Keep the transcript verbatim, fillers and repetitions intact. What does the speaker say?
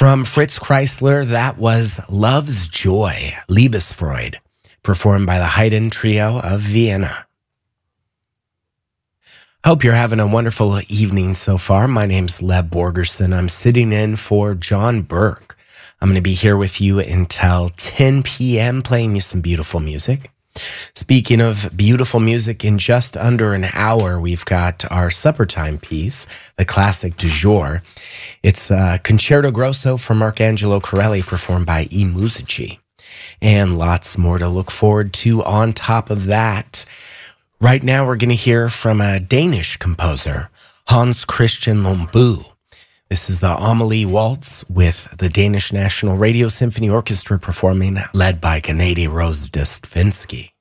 From Fritz Kreisler, that was Love's Joy, Liebesfreude, performed by the Haydn Trio of Vienna. I hope you're having a wonderful evening so far. My name's Leb Borgerson. I'm sitting in for John Burke. I'm going to be here with you until ten p.m. playing you some beautiful music. Speaking of beautiful music, in just under an hour, we've got our supper time piece, the classic du jour. It's a Concerto Grosso from Marcangelo Corelli, performed by I Musici. And lots more to look forward to on top of that. Right now, we're going to hear from a Danish composer, Hans Christian Lombu. This is the Amelie Waltz with the Danish National Radio Symphony Orchestra performing, led by Gennady Rozdestvinsky.